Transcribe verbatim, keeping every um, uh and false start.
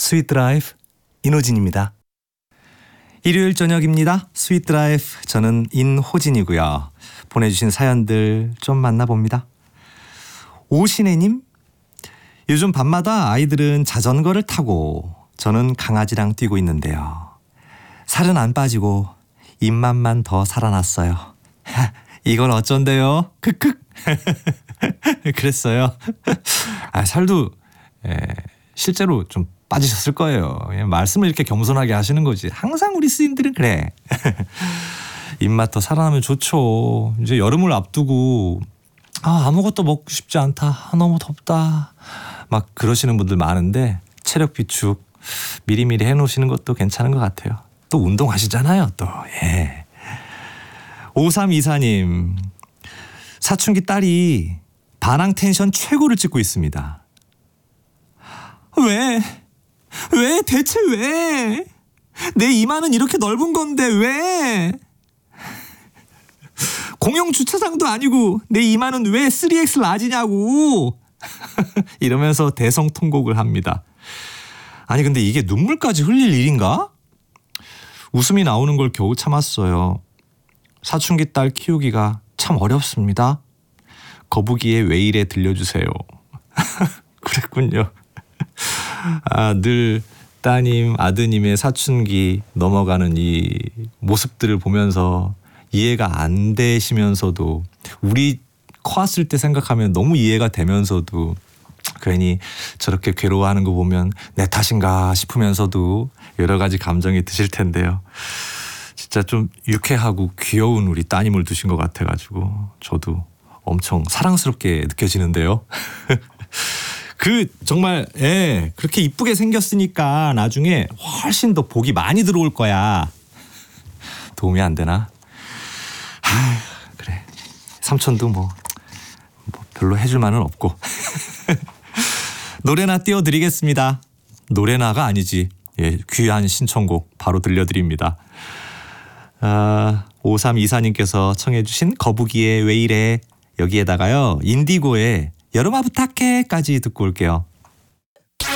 스윗 드라이브 인호진입니다. 일요일 저녁입니다. 스윗 드라이브, 저는 인호진이고요. 보내주신 사연들 좀 만나봅니다. 오신혜님, 요즘 밤마다 아이들은 자전거를 타고 저는 강아지랑 뛰고 있는데요. 살은 안 빠지고 입맛만 더 살아났어요. 이건 어쩐데요? 크크. 그랬어요. 아, 살도 에, 실제로 좀 빠지셨을 거예요. 그냥 말씀을 이렇게 겸손하게 하시는 거지. 항상 우리 스님들은 그래. 입맛 더 살아나면 좋죠. 이제 여름을 앞두고 아, 아무것도 먹고 싶지 않다. 아, 너무 덥다. 막 그러시는 분들 많은데 체력 비축 미리미리 해놓으시는 것도 괜찮은 것 같아요. 또 운동하시잖아요. 또. 예. 오삼이사님, 사춘기 딸이 반항 텐션 최고를 찍고 있습니다. 왜? 왜? 대체 왜? 내 이마는 이렇게 넓은 건데 왜? 공용 주차장도 아니고 내 이마는 왜 쓰리 엑스 라지냐고. 이러면서 대성통곡을 합니다. 아니 근데 이게 눈물까지 흘릴 일인가? 웃음이 나오는 걸 겨우 참았어요. 사춘기 딸 키우기가 참 어렵습니다. 거북이의 왜 이래 들려주세요. 그랬군요. 아, 늘 따님, 아드님의 사춘기 넘어가는 이 모습들을 보면서 이해가 안 되시면서도 우리 커왔을 때 생각하면 너무 이해가 되면서도 괜히 저렇게 괴로워하는 거 보면 내 탓인가 싶으면서도 여러 가지 감정이 드실 텐데요. 진짜 좀 유쾌하고 귀여운 우리 따님을 두신 것 같아가지고 저도 엄청 사랑스럽게 느껴지는데요. 그 정말 예, 그렇게 이쁘게 생겼으니까 나중에 훨씬 더 복이 많이 들어올 거야. 도움이 안 되나? 아, 그래. 삼촌도 뭐, 뭐 별로 해줄 만은 없고. 노래나 띄워드리겠습니다. 노래나가 아니지. 예, 귀한 신청곡 바로 들려드립니다. 아, 오삼이사님께서 청해 주신 거북이의 왜 이래, 여기에다가요 인디고의 여름아 부탁해까지 듣고 올게요.